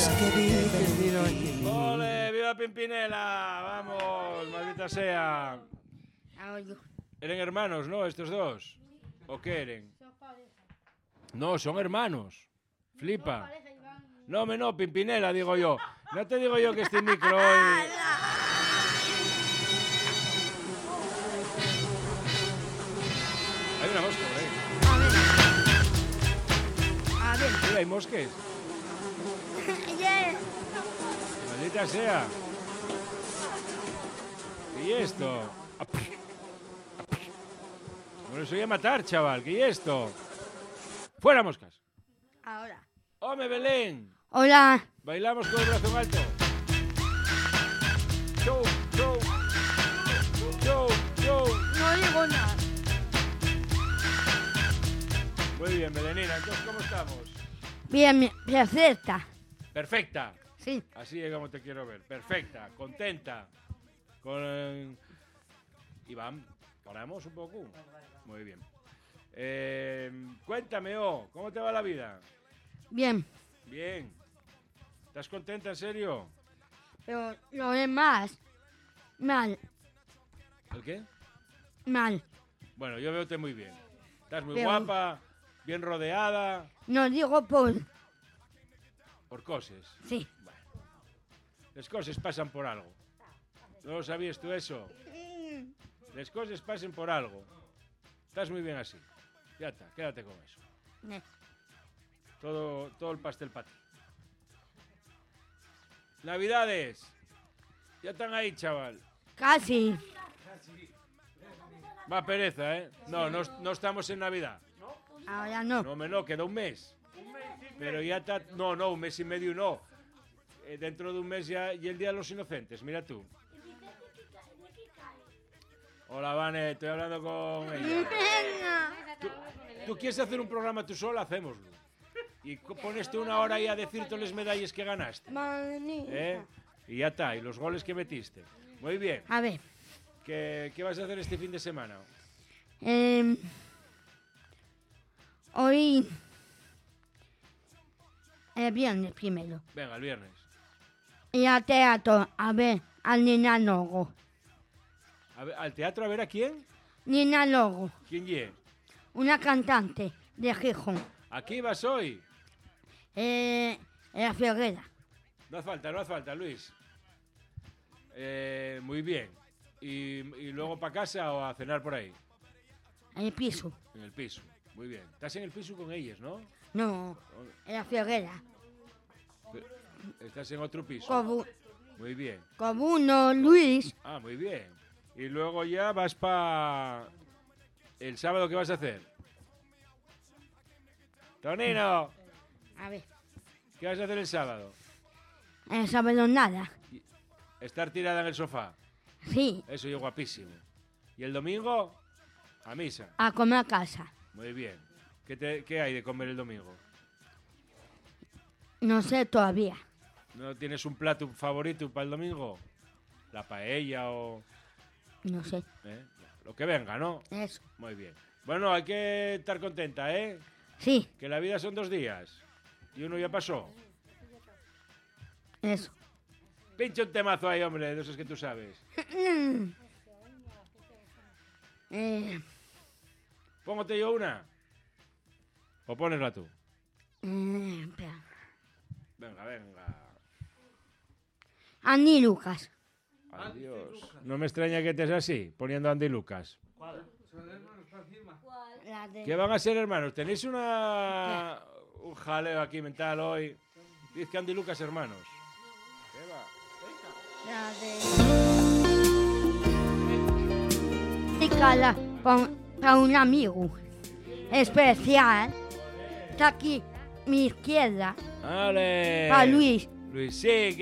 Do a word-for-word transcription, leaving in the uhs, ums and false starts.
los que viven. ¡Ole! ¡Viva Pimpinela! ¡Vamos! ¡Maldita sea! ¿Eran hermanos, no, estos dos? ¿O qué eran? No, son hermanos. Flipa. No, me no, Pimpinela, digo yo. No te digo yo que este micro hoy... Hay una mosca por ahí. A ver. Mira, hay mosques. Yeah. Maldita sea. ¿Y esto? Bueno, eso voy a matar, chaval. ¿Qué es esto? ¡Fuera, moscas! Ahora. ¡Home, Belén! Hola. Bailamos con el brazo en alto. Show, show. Show, show. No digo nada. Muy bien, Belenina. Entonces, ¿cómo estamos? Bien, perfecta. Perfecta. Sí. Así es como te quiero ver. Perfecta, contenta. Con... Iván, ¿paramos un poco? Muy bien. Eh, cuéntame, oh, ¿cómo te va la vida? Bien. Bien. ¿Estás contenta, en serio? Pero lo demás, mal, ¿El qué? mal. Bueno, yo veo-te muy bien. Estás muy Pero- guapa, bien rodeada, No digo por... por cosas. Sí. Las cosas pasan por algo. ¿No lo sabías tú eso? Las cosas pasan por algo. Estás muy bien así. Ya está, quédate con eso. Eh, Todo, todo el pastel para ti. Navidades. Ya están ahí, chaval. Casi. Va pereza, ¿eh? No, no, no estamos en Navidad. Ahora no. No, me no, queda un mes. Pero ya está... No, no, un mes y medio no. Eh, dentro de un mes ya y el Día de los Inocentes, mira tú. Hola, Vane, estoy hablando con ella. ¿Tú, tú quieres hacer un programa tú sola? Hacémoslo. Y co- pones tú una hora ahí a decirte las medallas que ganaste. ¿Eh? Y ya está, y los goles que metiste. Muy bien. A ver. ¿Qué, qué vas a hacer este fin de semana? Eh, hoy... El viernes primero. Venga, el viernes. Y al teatro, a ver, al Nina Logo. A ver, ¿al teatro a ver a quién? Nina Logo, ¿Quién y? una cantante de Gijón. ¿Aquí vas hoy? Eh, en la Ferrera. No hace falta, no hace falta, Luis. Eh, muy bien. ¿Y, y luego para casa o a cenar por ahí? En el piso. En el piso. Muy bien. Estás en el piso con ellas, ¿no? No, en la Ferrera. Estás en otro piso. Con, Muy bien. con uno, Luis. Ah, muy bien. Y luego ya vas para... ¿El sábado qué vas a hacer? Tonino, A ver, ¿qué vas a hacer el sábado? el sábado nada. Estar tirada en el sofá. Sí, Eso es guapísimo. ¿Y el domingo? A misa. a comer a casa. Muy bien. ¿Qué, te- qué hay de comer el domingo? No sé todavía. ¿No tienes un plato favorito para el domingo? ¿La paella o...? No sé. ¿Eh? Lo que venga, ¿no? Eso. Muy bien. Bueno, hay que estar contenta, ¿eh? Sí, Que la vida son dos días. Y uno ya pasó. eso. Pincha un temazo ahí, hombre, de esos que tú sabes. eh, Póngote yo una. ¿O ponesla tú? eh, espera. Venga, venga. Andy Lucas. Adiós. No me extraña que estés así, poniendo Andy Lucas. La de... ¿Qué van a ser, hermanos? ¿Tenéis una... un jaleo aquí mental hoy? Dice que Andy Lucas, hermanos. ¿Qué va? La de... Dedicada para un amigo especial. Está aquí mi izquierda. ¡Ale! Para Luis. Luis, sí,